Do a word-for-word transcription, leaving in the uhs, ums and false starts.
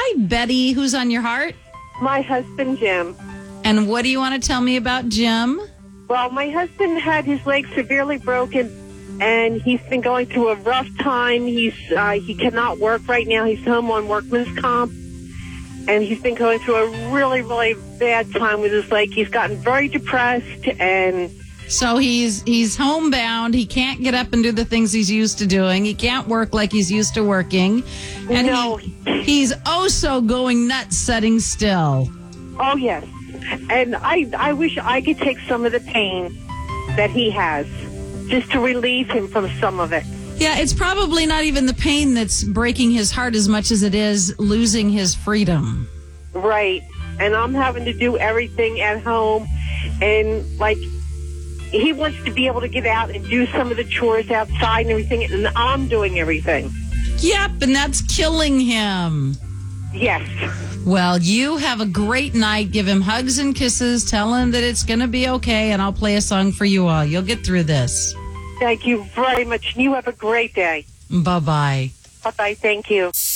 Hi, Betty. Who's on your heart? My husband, Jim. And what do you want to tell me about Jim? Well, my husband had his leg severely broken, and he's been going through a rough time. He's uh, he cannot work right now. He's home on workman's comp, and he's been going through a really, really bad time with his leg. He's gotten very depressed, and So he's he's homebound. He can't get up and do the things he's used to doing. He can't work like he's used to working. And no, he, he's oh so going nuts sitting still. oh yes, and I I wish I could take some of the pain that he has, just to relieve him from some of it. Yeah, it's probably not even the pain that's breaking his heart as much as it is losing his freedom. Right, and I'm having to do everything at home, and like, he wants to be able to get out and do some of the chores outside and everything, and I'm doing everything. Yep, and that's killing him. Yes. Well, you have a great night. Give him hugs and kisses. Tell him that it's going to be okay, and I'll play a song for you all. You'll get through this. Thank you very much. You have a great day. Bye-bye. Bye-bye. Thank you.